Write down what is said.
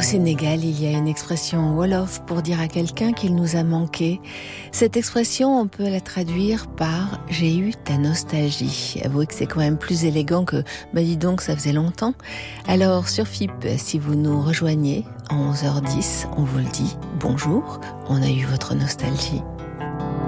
Sénégal, il y a une expression wolof pour dire à quelqu'un qu'il nous a manqué. Cette expression, on peut la traduire par « j'ai eu ta nostalgie ». Avouez que c'est quand même plus élégant que « bah dis donc, ça faisait longtemps ». Alors sur FIP, si vous nous rejoignez, en 11h10, on vous le dit, bonjour, on a eu votre nostalgie.